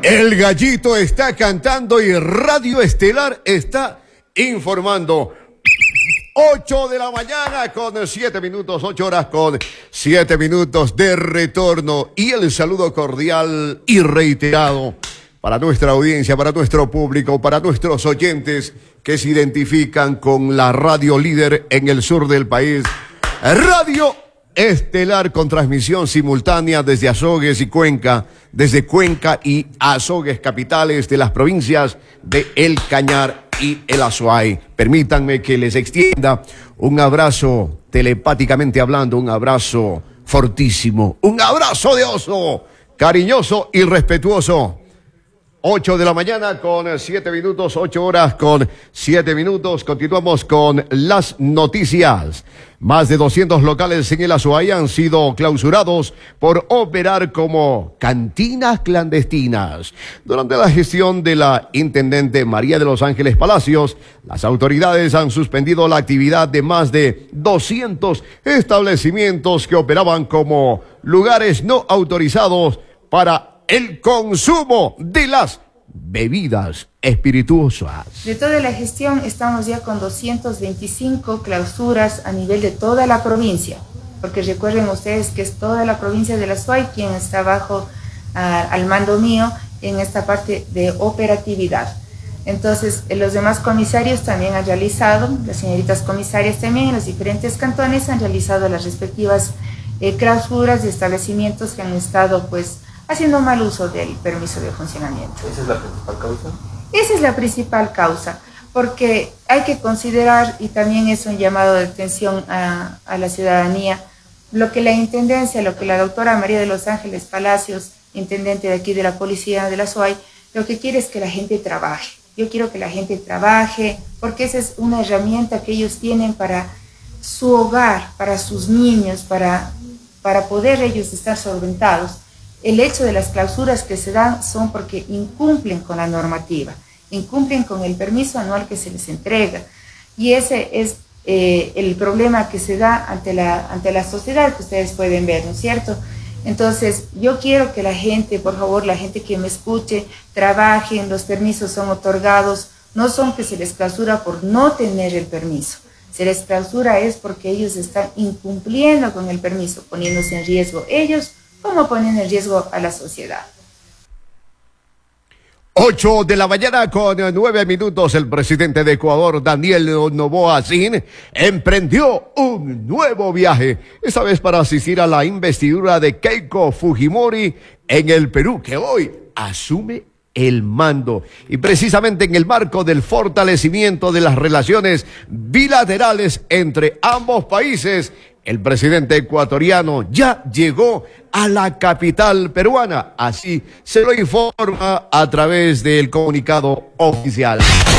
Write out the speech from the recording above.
El gallito está cantando y Radio Estelar está informando. 8 de la mañana con 7 minutos, 8 horas con 7 minutos de retorno. Y el saludo cordial y reiterado para nuestra audiencia, para nuestro público, para nuestros oyentes que se identifican con la radio líder en el sur del país. Radio Estelar, con transmisión simultánea desde Azogues y Cuenca, desde Cuenca y Azogues, capitales de las provincias de El Cañar y el Azuay. Permítanme que les extienda un abrazo, telepáticamente hablando, un abrazo fortísimo, un abrazo de oso, cariñoso y respetuoso. 8 de la mañana con 7 minutos, 8 horas con 7 minutos. Continuamos con las noticias. Más de 200 locales en el Azuay han sido clausurados por operar como cantinas clandestinas. Durante la gestión de la intendente María de los Ángeles Palacios, las autoridades han suspendido la actividad de más de 200 establecimientos que operaban como lugares no autorizados para el consumo de las bebidas espirituosas. De toda la gestión estamos ya con 225 clausuras a nivel de toda la provincia, porque recuerden ustedes que es toda la provincia de la Azuay quien está bajo al mando mío en esta parte de operatividad. Entonces, los demás comisarios también han realizado, las señoritas comisarias también en los diferentes cantones han realizado las respectivas clausuras de establecimientos que han estado haciendo mal uso del permiso de funcionamiento. ¿Esa es la principal causa? Esa es la principal causa, porque hay que considerar, y también es un llamado de atención a la ciudadanía, lo que la intendencia, lo que la doctora María de los Ángeles Palacios, intendente de aquí de la Policía de la Azuay, lo que quiere es que la gente trabaje. Yo quiero que la gente trabaje, porque esa es una herramienta que ellos tienen para su hogar, para sus niños, para poder ellos estar solventados. El hecho de las clausuras que se dan son porque incumplen con la normativa, incumplen con el permiso anual que se les entrega. Y ese es el problema que se da ante la sociedad, que ustedes pueden ver, ¿no es cierto? Entonces, yo quiero que la gente, por favor, la gente que me escuche, trabajen, los permisos son otorgados, no son que se les clausura por no tener el permiso. Se les clausura es porque ellos están incumpliendo con el permiso, poniéndose en riesgo ellos, como ponen en riesgo a la sociedad. 8 de la mañana con 9 minutos, el presidente de Ecuador, Daniel Noboa Sin, emprendió un nuevo viaje, esta vez para asistir a la investidura de Keiko Fujimori en el Perú, que hoy asume el mando. Y precisamente en el marco del fortalecimiento de las relaciones bilaterales entre ambos países, el presidente ecuatoriano ya llegó a la capital peruana. Así se lo informa a través del comunicado oficial.